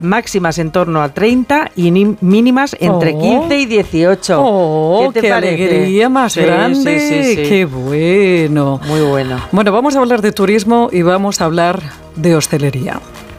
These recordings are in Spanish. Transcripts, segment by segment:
máximas en torno a 30 y mínimas entre 15 y 18. ¡Qué alegría más grande! Sí. ¡Qué bueno! Muy bueno. Bueno, vamos a hablar de turismo y vamos a hablar de hostelería.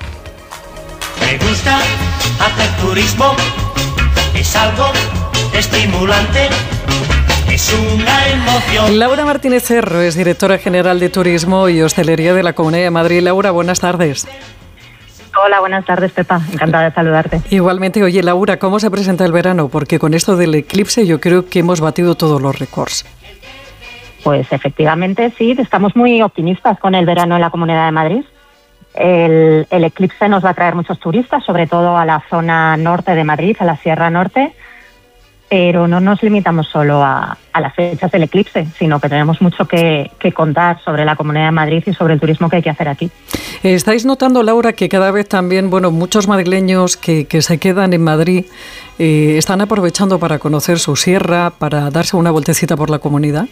Me gusta hacer turismo, es algo estimulante, es una emoción. Laura Martínez Cerro es directora general de Turismo y Hostelería de la Comunidad de Madrid. Laura, buenas tardes. Hola, buenas tardes, Pepa. Encantada de saludarte. Igualmente. Oye, Laura, ¿cómo se presenta el verano? Porque con esto del eclipse yo creo que hemos batido todos los récords. Pues efectivamente, sí, estamos muy optimistas con el verano en la Comunidad de Madrid. El eclipse nos va a traer muchos turistas, sobre todo a la zona norte de Madrid, a la Sierra Norte, pero no nos limitamos solo a las fechas del eclipse, sino que tenemos mucho que contar sobre la Comunidad de Madrid y sobre el turismo que hay que hacer aquí. ¿Estáis notando, Laura, que cada vez también, muchos madrileños que se quedan en Madrid están aprovechando para conocer su sierra, para darse una vueltecita por la comunidad?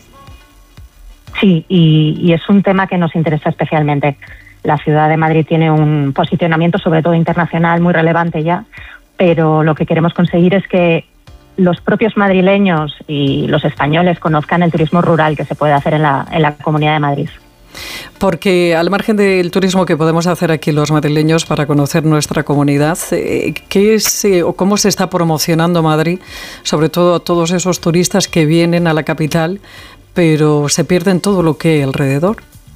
Sí, y es un tema que nos interesa especialmente. La ciudad de Madrid tiene un posicionamiento, sobre todo internacional, muy relevante ya, pero lo que queremos conseguir es que los propios madrileños y los españoles conozcan el turismo rural que se puede hacer en la Comunidad de Madrid. Porque al margen del turismo que podemos hacer aquí los madrileños para conocer nuestra comunidad, ¿qué es o cómo se está promocionando Madrid, sobre todo a todos esos turistas que vienen a la capital, pero se pierden todo lo que hay alrededor?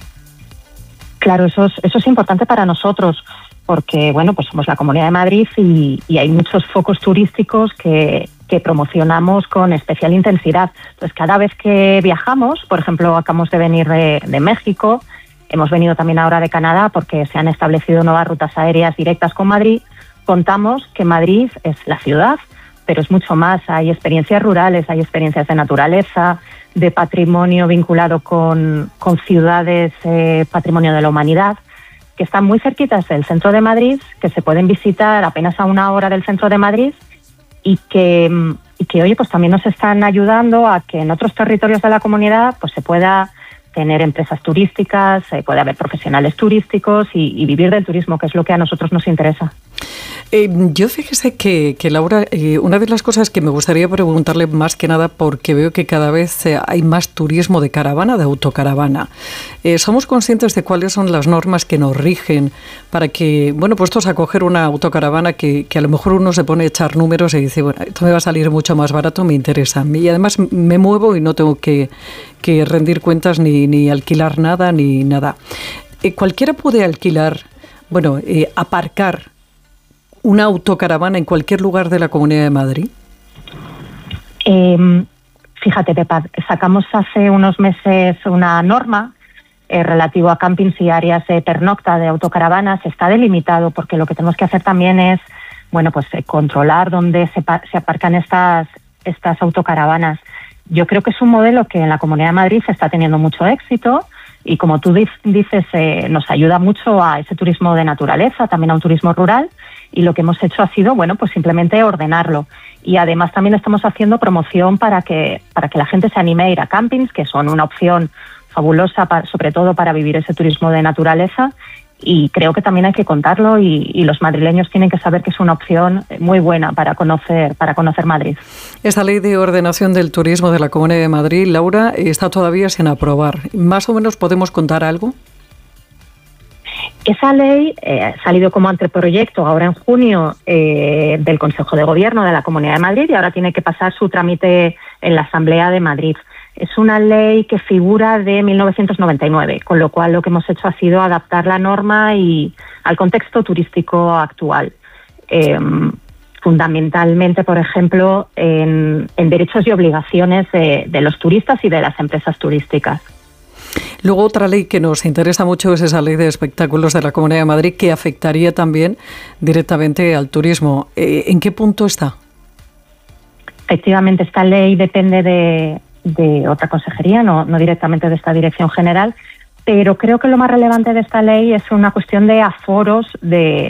Claro, eso es importante para nosotros, porque pues somos la Comunidad de Madrid y hay muchos focos turísticos que promocionamos con especial intensidad. Entonces, cada vez que viajamos, por ejemplo, acabamos de venir de México, hemos venido también ahora de Canadá porque se han establecido nuevas rutas aéreas directas con Madrid, contamos que Madrid es la ciudad, pero es mucho más. Hay experiencias rurales, hay experiencias de naturaleza, de patrimonio vinculado con ciudades, patrimonio de la humanidad, que están muy cerquitas del centro de Madrid, que se pueden visitar apenas a 1 hora del centro de Madrid y que oye, pues también nos están ayudando a que en otros territorios de la comunidad pues se pueda tener empresas turísticas, puede haber profesionales turísticos y vivir del turismo, que es lo que a nosotros nos interesa. Yo fíjese que Laura, una de las cosas que me gustaría preguntarle más que nada, porque veo que cada vez hay más turismo de caravana, de autocaravana. ¿Somos conscientes de cuáles son las normas que nos rigen para que, puestos a coger una autocaravana que a lo mejor uno se pone a echar números y dice, esto me va a salir mucho más barato, me interesa. Y además me muevo y no tengo que rendir cuentas ni alquilar nada ni nada. ¿Cualquiera puede alquilar, aparcar una autocaravana en cualquier lugar de la Comunidad de Madrid? Fíjate, Pepa, sacamos hace unos meses una norma relativo a campings y áreas de pernocta de autocaravanas. Está delimitado porque lo que tenemos que hacer también es controlar dónde se aparcan estas autocaravanas. Yo creo que es un modelo que en la Comunidad de Madrid está teniendo mucho éxito y, como tú dices, nos ayuda mucho a ese turismo de naturaleza, también a un turismo rural, y lo que hemos hecho ha sido simplemente ordenarlo. Y además también estamos haciendo promoción para que la gente se anime a ir a campings, que son una opción fabulosa, sobre todo para vivir ese turismo de naturaleza. Y creo que también hay que contarlo y los madrileños tienen que saber que es una opción muy buena para conocer Madrid. Esta ley de ordenación del turismo de la Comunidad de Madrid, Laura, está todavía sin aprobar. ¿Más o menos podemos contar algo? Esa ley ha salido como anteproyecto ahora en junio del Consejo de Gobierno de la Comunidad de Madrid y ahora tiene que pasar su trámite en la Asamblea de Madrid. Es una ley que figura de 1999, con lo cual lo que hemos hecho ha sido adaptar la norma y al contexto turístico actual. Fundamentalmente, por ejemplo, en derechos y obligaciones de los turistas y de las empresas turísticas. Luego, otra ley que nos interesa mucho es esa ley de espectáculos de la Comunidad de Madrid, que afectaría también directamente al turismo. ¿En qué punto está? Efectivamente, esta ley depende de otra consejería, no directamente de esta Dirección General, pero creo que lo más relevante de esta ley es una cuestión de aforos de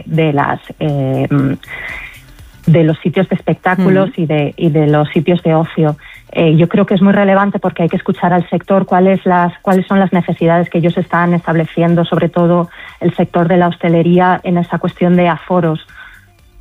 los sitios de espectáculos y de los sitios de ocio. Yo creo que es muy relevante porque hay que escuchar al sector cuáles son las necesidades que ellos están estableciendo, sobre todo el sector de la hostelería, en esa cuestión de aforos,